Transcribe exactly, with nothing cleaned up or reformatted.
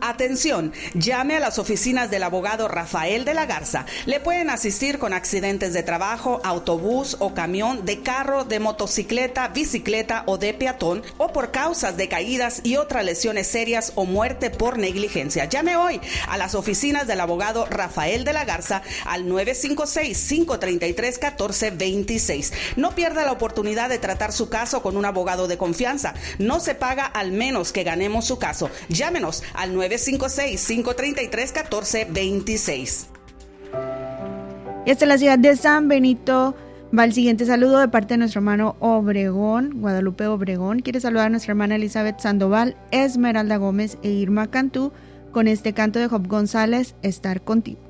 Atención, llame a las oficinas del abogado Rafael de la Garza. Le pueden asistir con accidentes de trabajo, autobús o camión, de carro, de motocicleta, bicicleta o de peatón, o por causas de caídas y otras lesiones serias o muerte por negligencia. Llame hoy a las oficinas del abogado Rafael de la Garza al nueve cinco seis, cinco tres tres, uno cuatro dos seis. No pierda la oportunidad de tratar su caso con un abogado de confianza. No se paga al menos que ganemos su caso. Llámenos al nueve cinco seis, cinco tres tres, uno cuatro dos seis. Y hasta la ciudad de San Benito va el siguiente saludo de parte de nuestro hermano Obregón, Guadalupe Obregón. Quiere saludar a nuestra hermana Elizabeth Sandoval, Esmeralda Gómez e Irma Cantú con este canto de Job González, Estar Contigo.